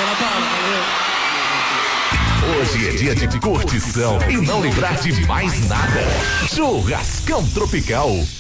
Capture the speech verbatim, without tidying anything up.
Fala, Paulo, valeu. Hoje é dia de curtição e não lembrar de mais nada. Churrascão Tropical.